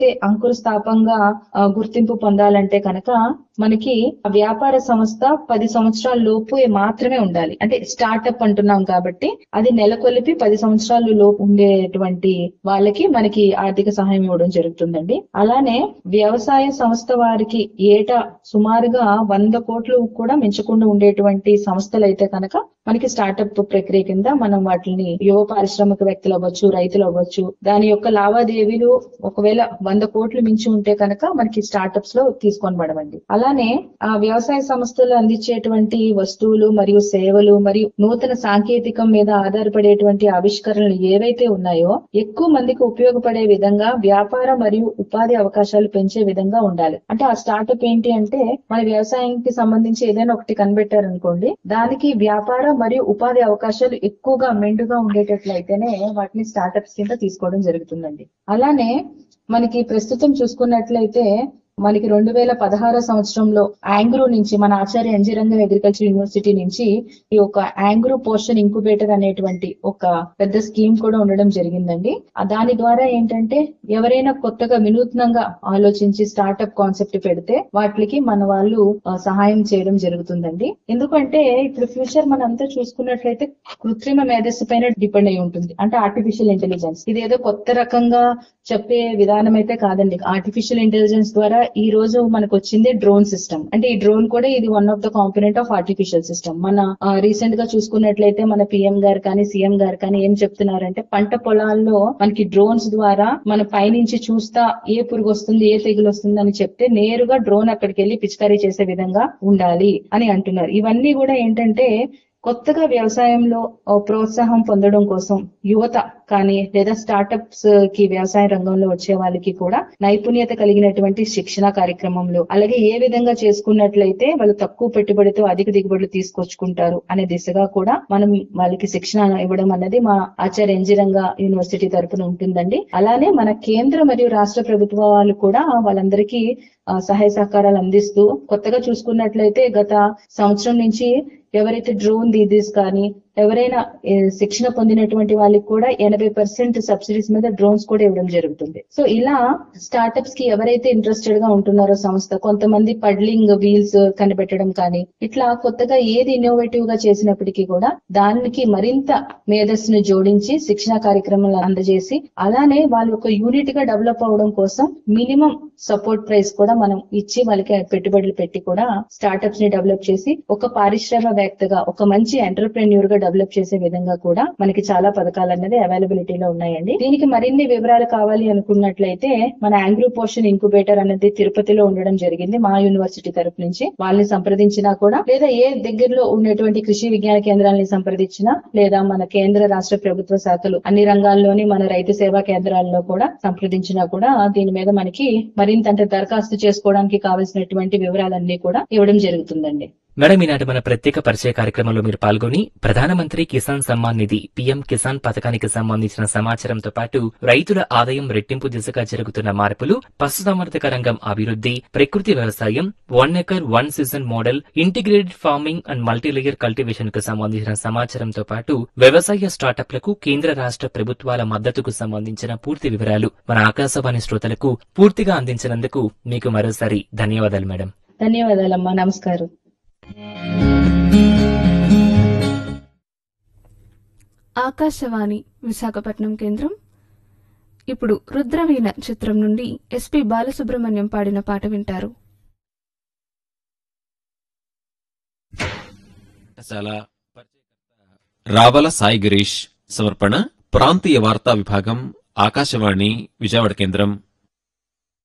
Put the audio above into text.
అంకుర స్థాపంగా గుర్తింపు పొందాలంటే కనుక మనకి వ్యాపార సంస్థ 10 సంవత్సరాల లోపు మాత్రమే ఉండాలి. అంటే స్టార్ట్అప్ అంటున్నాం కాబట్టి అది నెలకొల్పి 10 సంవత్సరాల లోపు ఉండేటువంటి వాళ్ళకి మనకి ఆర్థిక సహాయం ఇవ్వడం జరుగుతుందండి. అలానే వ్యవసాయ సంస్థ వారికి ఏటా సుమారుగా 100 కోట్లు కూడా మించకుండా ఉండేటువంటి సంస్థలు అయితే కనుక మనకి స్టార్ట్అప్ ప్రక్రియ కింద మనం వాటిని యువ పారిశ్రామికవేత్తలు అవ్వచ్చు, రైతులు అవ్వచ్చు, దాని యొక్క లావాదేవీలు ఒకవేళ 100 కోట్లు మించి ఉంటే కనుక మనకి స్టార్ట్అప్స్ లో తీసుకొనబడవండి. అలానే ఆ వ్యవసాయ సంస్థలు అందించేటువంటి వస్తువులు మరియు సేవలు మరియు నూతన సాంకేతికం మీద ఆధారపడేటువంటి ఆవిష్కరణలు ఏవైతే ఉన్నాయో ఎక్కువ మందికి ఉపయోగపడే విధంగా వ్యాపార మరియు ఉపాధి అవకాశాలు పెంచే విధంగా ఉండాలి. అంటే ఆ స్టార్ట్అప్ ఏంటి అంటే మన వ్యవసాయానికి సంబంధించి ఏదైనా ఒకటి కనిపెట్టారనుకోండి, దానికి వ్యాపార మరియు ఉపాధి అవకాశాలు ఎక్కువగా మెండుగా ఉండేటట్లయితేనే వాటిని స్టార్ట్అప్స్ కింద తీసుకోవడం జరుగుతుందండి. అలానే మనకి ప్రస్తుతం చూసుకున్నట్లయితే మనకి 2016 సంవత్సరంలో యాంగ్రూ నుంచి మన ఆచార్య ఎన్జి రంగా అగ్రికల్చర్ యూనివర్సిటీ నుంచి ఈ ఒక యాంగ్రూ పోర్షన్ ఇంక్యుబేటర్ అనేటువంటి ఒక పెద్ద స్కీమ్ కూడా ఉండడం జరిగిందండి. దాని ద్వారా ఏంటంటే ఎవరైనా కొత్తగా వినూత్నంగా ఆలోచించి స్టార్ట్అప్ కాన్సెప్ట్ పెడితే వాటికి మన వాళ్ళు సహాయం చేయడం జరుగుతుందండి. ఎందుకంటే ఇప్పుడు ఫ్యూచర్ మనంతా చూసుకున్నట్లయితే కృత్రిమ మేధస్సు పైన డిపెండ్ అయి ఉంటుంది. అంటే ఆర్టిఫిషియల్ ఇంటెలిజెన్స్ ఇదేదో కొత్త రకంగా చెప్పే విధానం అయితే కాదండి. ఆర్టిఫిషియల్ ఇంటెలిజెన్స్ ద్వారా ఈ రోజు మనకు వచ్చింది డ్రోన్ సిస్టమ్. అంటే ఈ డ్రోన్ కూడా ఇది one of the component of artificial system. మన రీసెంట్ గా చూసుకున్నట్లయితే మన పిఎం గారు కానీ సీఎం గారు కానీ ఏం చెప్తున్నారంటే పంట పొలాల్లో మనకి డ్రోన్స్ ద్వారా మన పైనుంచి చూస్తా ఏ పురుగు వస్తుంది, ఏ తెగులు వస్తుంది అని చెప్తే నేరుగా డ్రోన్ అక్కడికి వెళ్లి పిచికారీ చేసే విధంగా ఉండాలి అని అంటున్నారు. ఇవన్నీ కూడా ఏంటంటే కొత్తగా వ్యవసాయంలో ప్రోత్సాహం పొందడం కోసం యువత కానీ లేదా స్టార్టప్స్ కి వ్యవసాయ రంగంలో వచ్చే వాళ్ళకి కూడా నైపుణ్యత కలిగినటువంటి శిక్షణ కార్యక్రమంలో అలాగే ఏ విధంగా చేసుకున్నట్లయితే వాళ్ళు తక్కువ పెట్టుబడితో అధిక దిగుబడులు తీసుకొచ్చుకుంటారు అనే దిశగా కూడా మనం వాళ్ళకి శిక్షణ ఇవ్వడం అన్నది మా ఆచార్య ఎన్జి రంగా యూనివర్సిటీ తరపున ఉంటుందండి. అలానే మన కేంద్ర మరియు రాష్ట్ర ప్రభుత్వాలు కూడా వాళ్ళందరికీ సహాయ సహకారాలు అందిస్తూ కొత్తగా చూసుకున్నట్లయితే గత సంవత్సరం నుంచి ఎవరైతే డ్రోన్ దీదీస్ కానీ ఎవరైనా శిక్షణ పొందినటువంటి వాళ్ళకి కూడా 80% సబ్సిడీస్ మీద డ్రోన్స్ కూడా ఇవ్వడం జరుగుతుంది. సో ఇలా స్టార్ట్అప్స్ కి ఎవరైతే ఇంట్రెస్టెడ్ గా ఉంటున్నారో సంస్థ కొంతమంది పడ్లింగ్ వీల్స్ కనిపెట్టడం కానీ ఇట్లా కొత్తగా ఏది ఇన్నోవేటివ్ గా చేసినప్పటికీ కూడా దానికి మరింత మేధస్సును జోడించి శిక్షణ కార్యక్రమాలు అందజేసి అలానే వాళ్ళ ఒక యూనిట్ గా డెవలప్ అవడం కోసం మినిమం సపోర్ట్ ప్రైస్ కూడా మనం ఇచ్చి వాళ్ళకి పెట్టుబడులు పెట్టి కూడా స్టార్ట్అప్స్ ని డెవలప్ చేసి ఒక పారిశ్రామికవేత్తగా ఒక మంచి ఎంటర్ప్రెన్యూర్ గా డెవలప్ చేసే విధంగా కూడా మనకి చాలా పథకాలు అనేది అవైలబిలిటీలో ఉన్నాయండి. దీనికి మరిన్ని వివరాలు కావాలి అనుకున్నట్లయితే మన యాంగ్రూ పోర్షన్ ఇంక్యుబేటర్ అనేది తిరుపతిలో ఉండడం జరిగింది మా యూనివర్సిటీ తరఫు నుంచి. వాళ్ళని సంప్రదించినా కూడా లేదా ఏ దగ్గరలో ఉన్నటువంటి కృషి విజ్ఞాన కేంద్రాలని సంప్రదించినా లేదా మన కేంద్ర రాష్ట్ర ప్రభుత్వ శాఖలు అన్ని రంగాల్లోని మన రైతు సేవా కేంద్రాల్లో కూడా సంప్రదించినా కూడా దీని మీద మనకి మరింత అంటే దరఖాస్తు చేసుకోవడానికి కావాల్సినటువంటి వివరాలన్నీ కూడా ఇవ్వడం జరుగుతుందండి. మేడం, ఈనాటి మన ప్రత్యేక పరిచయ కార్యక్రమంలో మీరు పాల్గొని ప్రధానమంత్రి కిసాన్ సమ్మాన్ నిధి పీఎం కిసాన్ పథకానికి సంబంధించిన సమాచారంతో పాటు రైతుల ఆదాయం రెట్టింపు దిశగా జరుగుతున్న మార్పులు, పశుసంవర్ధక రంగం అభివృద్ధి, ప్రకృతి వ్యవసాయం, 1 acre 1 season model, integrated farming and multilayer cultivation కు సంబంధించిన సమాచారంతో పాటు వ్యవసాయ స్టార్టప్లకు కేంద్ర రాష్ట్ర ప్రభుత్వాల మద్దతుకు సంబంధించిన పూర్తి వివరాలు మన ఆకాశవాణి శ్రోతలకు పూర్తిగా అందించినందుకు మీకు మరోసారి ధన్యవాదాలు మేడం. ధన్యవాదాలమ్మా. నమస్కారం. ఆకాశవాణి విశాఖపట్నం కేంద్రం. ఇప్పుడు రుద్రవీణ చిత్రం నుండి ఎస్పి బాలసుబ్రహ్మణ్యం పాడిన పాట వింటారు. రావల సాయి గిరీష్ సమర్పణ ప్రాంతీయ వార్తా విభాగం ఆకాశవాణి విజయవాడ కేంద్రం.